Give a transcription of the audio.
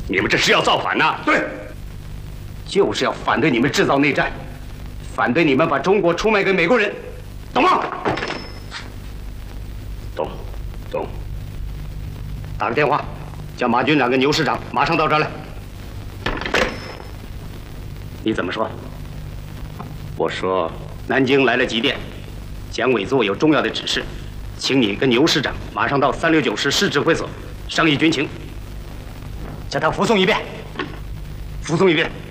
你们这是要造反呐？ 对， 就是要反对你们制造内战，反对你们把中国出卖给美国人，懂吗？懂，懂。打个电话，叫马军长跟牛师长马上到这儿来。你怎么说？我说南京来了急电，蒋委座有重要的指示，请你跟牛师长马上到369师师指挥所商议军情。叫他服从一遍，服从一遍。